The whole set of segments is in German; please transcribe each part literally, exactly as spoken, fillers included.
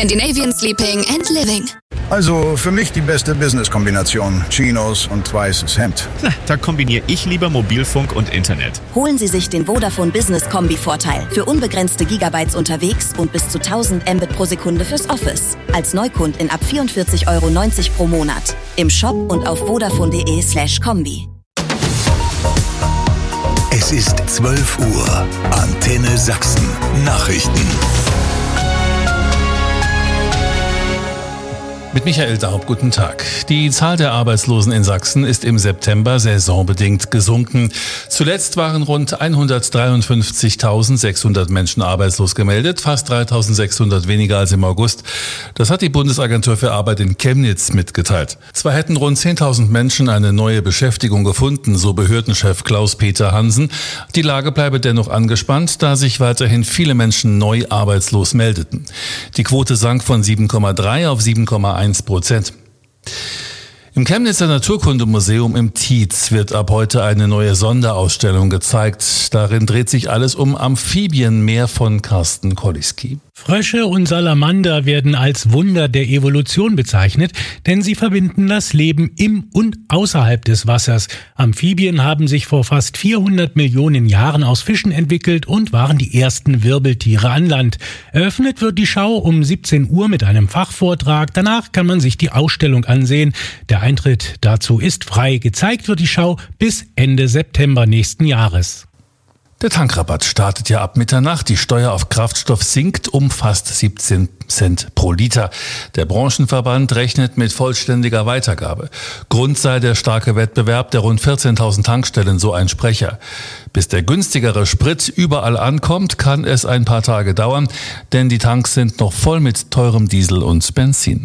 Scandinavian Sleeping and Living. Also für mich die beste Business-Kombination. Chinos und weißes Hemd. Na, da kombiniere ich lieber Mobilfunk und Internet. Holen Sie sich den Vodafone Business Kombi-Vorteil. Für unbegrenzte Gigabytes unterwegs und bis zu tausend Mbit pro Sekunde fürs Office. Als Neukundin ab vierundvierzig Euro neunzig pro Monat. Im Shop und auf vodafone.de slash Kombi. Es ist zwölf Uhr. Antenne Sachsen. Nachrichten. Mit Michael Daub, guten Tag. Die Zahl der Arbeitslosen in Sachsen ist im September saisonbedingt gesunken. Zuletzt waren rund hundertdreiundfünfzigtausendsechshundert Menschen arbeitslos gemeldet, fast dreitausendsechshundert weniger als im August. Das hat die Bundesagentur für Arbeit in Chemnitz mitgeteilt. Zwar hätten rund zehntausend Menschen eine neue Beschäftigung gefunden, so Behördenchef Klaus-Peter Hansen. Die Lage bleibe dennoch angespannt, da sich weiterhin viele Menschen neu arbeitslos meldeten. Die Quote sank von sieben Komma drei auf sieben Komma eins Prozent. Im Chemnitzer Naturkundemuseum im Tietz wird ab heute eine neue Sonderausstellung gezeigt. Darin dreht sich alles um Amphibienmeer von Carsten Koliski. Frösche und Salamander werden als Wunder der Evolution bezeichnet, denn sie verbinden das Leben im und außerhalb des Wassers. Amphibien haben sich vor fast vierhundert Millionen Jahren aus Fischen entwickelt und waren die ersten Wirbeltiere an Land. Eröffnet wird die Schau um siebzehn Uhr mit einem Fachvortrag. Danach kann man sich die Ausstellung ansehen. Der Eintritt dazu ist frei. Gezeigt wird die Schau bis Ende September nächsten Jahres. Der Tankrabatt startet ja ab Mitternacht. Die Steuer auf Kraftstoff sinkt um fast siebzehn Cent pro Liter. Der Branchenverband rechnet mit vollständiger Weitergabe. Grund sei der starke Wettbewerb der rund vierzehntausend Tankstellen, so ein Sprecher. Bis der günstigere Sprit überall ankommt, kann es ein paar Tage dauern, denn die Tanks sind noch voll mit teurem Diesel und Benzin.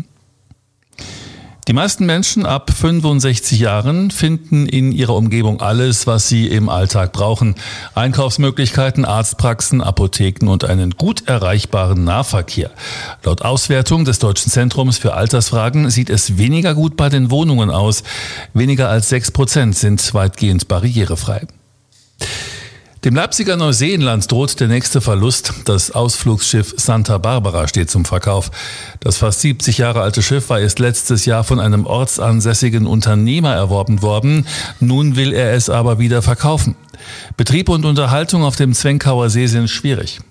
Die meisten Menschen ab fünfundsechzig Jahren finden in ihrer Umgebung alles, was sie im Alltag brauchen. Einkaufsmöglichkeiten, Arztpraxen, Apotheken und einen gut erreichbaren Nahverkehr. Laut Auswertung des Deutschen Zentrums für Altersfragen sieht es weniger gut bei den Wohnungen aus. Weniger als sechs Prozent sind weitgehend barrierefrei. Dem Leipziger Neuseenland droht der nächste Verlust. Das Ausflugsschiff Santa Barbara steht zum Verkauf. Das fast siebzig Jahre alte Schiff war erst letztes Jahr von einem ortsansässigen Unternehmer erworben worden. Nun will er es aber wieder verkaufen. Betrieb und Unterhaltung auf dem Zwenkauer See sind schwierig.